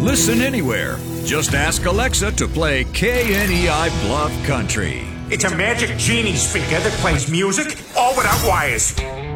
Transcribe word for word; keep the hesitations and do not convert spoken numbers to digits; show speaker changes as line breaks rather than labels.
Listen anywhere. Just ask Alexa to play K N E I Bluff Country.
It's a magic genie speaker that plays music all without wires.